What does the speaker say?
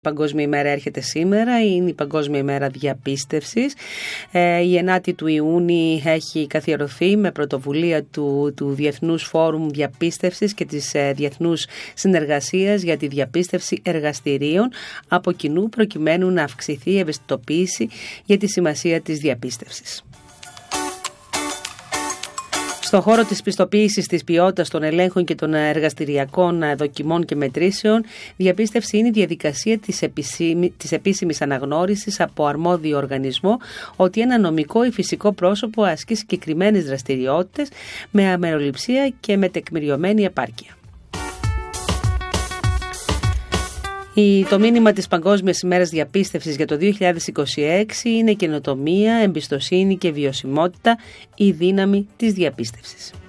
Παγκόσμια ημέρα έρχεται σήμερα, είναι η Παγκόσμια ημέρα διαπίστευσης. Η 9η του Ιούνιου έχει καθιερωθεί με πρωτοβουλία του Διεθνούς Φόρουμ Διαπίστευσης και της Διεθνούς Συνεργασίας για τη Διαπίστευση Εργαστηρίων από κοινού, προκειμένου να αυξηθεί η ευαισθητοποίηση για τη σημασία της διαπίστευσης. Στον χώρο της πιστοποίησης της ποιότητας των ελέγχων και των εργαστηριακών δοκιμών και μετρήσεων, διαπίστευση είναι η διαδικασία της επίσημης αναγνώρισης από αρμόδιο οργανισμό ότι ένα νομικό ή φυσικό πρόσωπο ασκεί συγκεκριμένες δραστηριότητες με αμεροληψία και με τεκμηριωμένη επάρκεια. Το μήνυμα της Παγκόσμιας ημέρας διαπίστευσης για το 2026 είναι καινοτομία, εμπιστοσύνη και βιωσιμότητα, η δύναμη της διαπίστευσης.